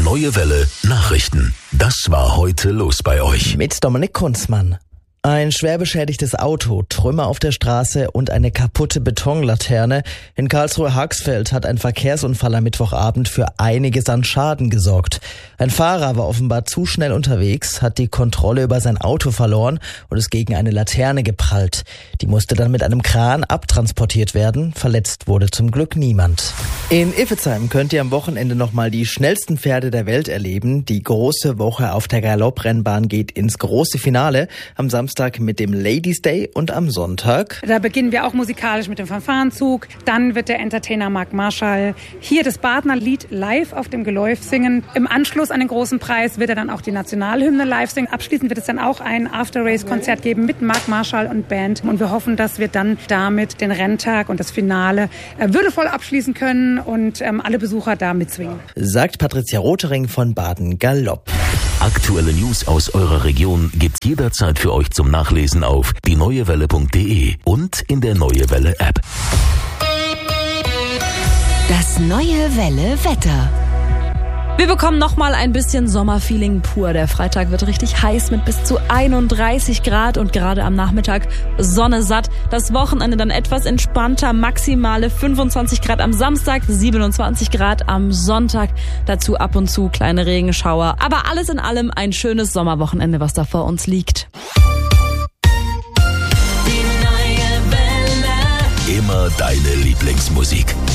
Neue Welle Nachrichten. Das war heute los bei euch. Mit Dominik Kunzmann. Ein schwer beschädigtes Auto, Trümmer auf der Straße und eine kaputte Betonlaterne. In Karlsruhe-Haxfeld hat ein Verkehrsunfall am Mittwochabend für einiges an Schaden gesorgt. Ein Fahrer war offenbar zu schnell unterwegs, hat die Kontrolle über sein Auto verloren und ist gegen eine Laterne geprallt. Die musste dann mit einem Kran abtransportiert werden. Verletzt wurde zum Glück niemand. In Iffezheim könnt ihr am Wochenende nochmal die schnellsten Pferde der Welt erleben. Die große Woche auf der Galopprennbahn geht ins große Finale. Am Samstag mit dem Ladies Day und am Sonntag. Da beginnen wir auch musikalisch mit dem Fanfarenzug. Dann wird der Entertainer Marc Marschall hier das Badner-Lied live auf dem Geläuf singen. Im Anschluss an den großen Preis wird er dann auch die Nationalhymne live singen. Abschließend wird es dann auch ein After-Race-Konzert geben mit Marc Marschall und Band. Und wir hoffen, dass wir dann damit den Renntag und das Finale würdevoll abschließen können und alle Besucher da mitswingen. Sagt Patricia Rotering von Baden Galopp. Aktuelle News aus eurer Region gibt's jederzeit für euch zum Nachlesen auf dieneuewelle.de und in der Neue Welle App. Das Neue Welle Wetter. Wir bekommen nochmal ein bisschen Sommerfeeling pur. Der Freitag wird richtig heiß mit bis zu 31 Grad und gerade am Nachmittag Sonne satt. Das Wochenende dann etwas entspannter, maximale 25 Grad am Samstag, 27 Grad am Sonntag. Dazu ab und zu kleine Regenschauer. Aber alles in allem ein schönes Sommerwochenende, was da vor uns liegt. Immer deine Lieblingsmusik.